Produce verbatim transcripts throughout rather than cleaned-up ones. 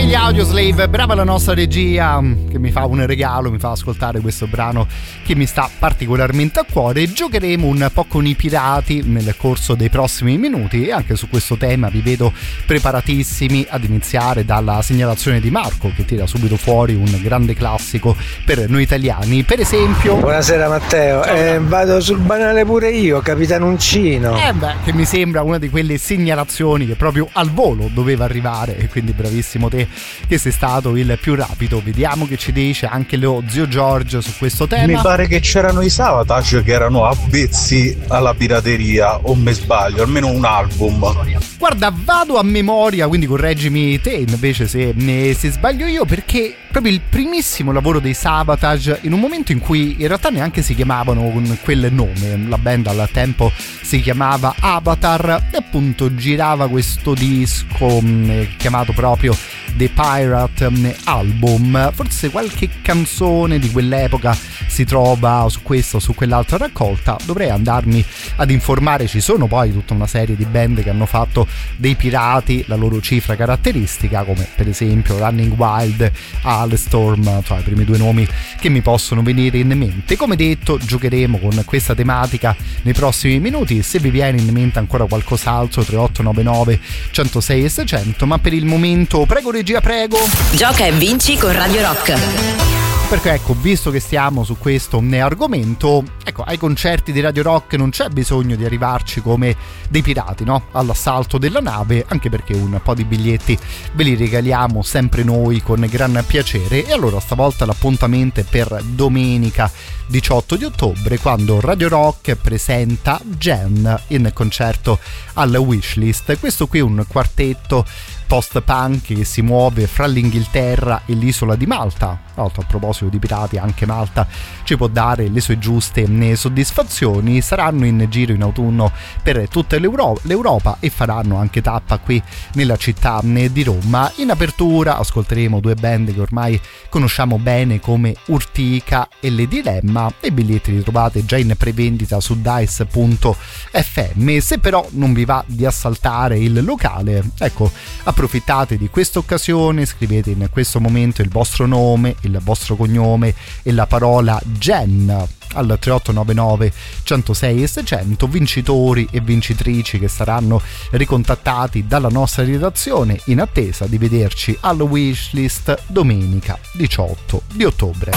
gli Audioslave, brava la nostra regia che mi fa un regalo, mi fa ascoltare questo brano che mi sta particolarmente a cuore. Giocheremo un po' con i pirati nel corso dei prossimi minuti e anche su questo tema vi vedo preparatissimi, ad iniziare dalla segnalazione di Marco che tira subito fuori un grande classico per noi italiani, per esempio. Buonasera Matteo, eh, vado sul banale pure io, Capitano Uncino. Eh beh, che mi sembra una di quelle segnalazioni che proprio al volo doveva arrivare, e quindi bravissimo te che sei stato il più rapido. Vediamo che ci dice anche lo zio George su questo tema. Mi pare che c'erano i Savatage che erano avvezzi alla pirateria, o me sbaglio, almeno un album. Guarda, vado a memoria, quindi correggimi te invece se ne se sbaglio io, perché proprio il primissimo lavoro dei Savatage, in un momento in cui in realtà neanche si chiamavano con quel nome, la band al tempo si chiamava Avatar, e appunto girava questo disco mh, chiamato proprio The Pirate Album. Forse qualche canzone di quell'epoca si trova su questa o su quell'altra raccolta, dovrei andarmi ad informare. Ci sono poi tutta una serie di band che hanno fatto dei pirati la loro cifra caratteristica, come per esempio Running Wild, Halestorm, cioè i primi due nomi che mi possono venire in mente. Come detto, giocheremo con questa tematica nei prossimi minuti. Se vi viene in mente ancora qualcos'altro, tre otto nove nove uno zero sei e seicento, ma per il momento prego regia, prego. Gioca e vinci con Radio Rock. Perché ecco, visto che stiamo su questo argomento, ecco, ai concerti di Radio Rock non c'è bisogno di arrivarci come dei pirati, no? All'assalto della nave, anche perché un po' di biglietti ve li regaliamo sempre noi con gran piacere. E allora stavolta l'appuntamento è per domenica diciotto di ottobre, quando Radio Rock presenta Gen in concerto al Wishlist. Questo qui è un quartetto post-punk che si muove fra l'Inghilterra e l'isola di Malta. Tra l'altro, a proposito di pirati, anche Malta ci può dare le sue giuste soddisfazioni. Saranno in giro in autunno per tutta l'Euro- l'Europa e faranno anche tappa qui nella città di Roma. In apertura ascolteremo due band che ormai conosciamo bene come Urtica e Le Dilemma, e i biglietti li trovate già in prevendita su dice punto effe emme. Se però non vi va di assaltare il locale, ecco, approfittate di questa occasione, scrivete in questo momento il vostro nome, il vostro cognome e la parola Gen al tre otto nove nove uno zero sei e seicento. Vincitori e vincitrici che saranno ricontattati dalla nostra redazione in attesa di vederci al Wishlist domenica diciotto di ottobre.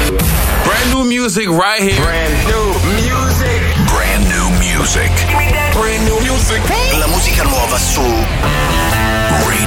Brand new music right here. Brand new music. Brand new music. Brand new music. La musica nuova su